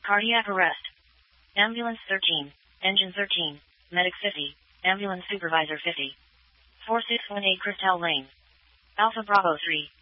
Cardiac arrest. Ambulance 13. Engine 13. Medic 50. Ambulance supervisor 50. 4618 Cristal Lane. Alpha Bravo 3.